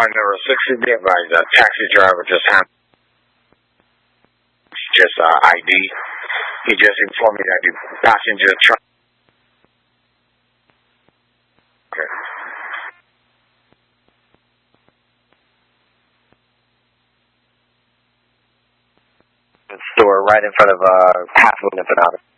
Car number 60, be advised, taxi driver just ID. He just informed me that the passenger truck. Okay. Store right in front of Half Moon Empanadas.